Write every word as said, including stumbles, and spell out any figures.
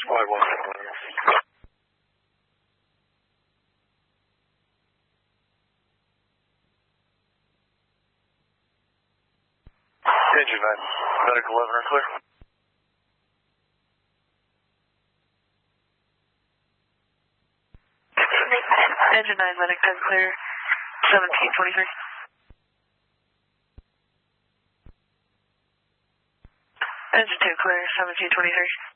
Flight one seven eleven. Engine nine, medical eleven are clear. Engine nine, medic ten clear, seventeen twenty-three. Engine two clear, seventeen twenty-three.